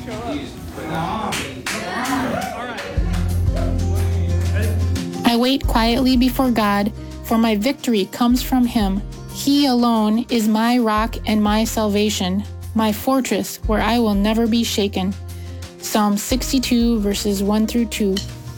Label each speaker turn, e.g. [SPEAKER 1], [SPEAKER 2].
[SPEAKER 1] I wait quietly before God, for my victory comes from Him. He alone is my rock and my salvation, my fortress where I will never be shaken. Psalm 62, verses 1 through 2.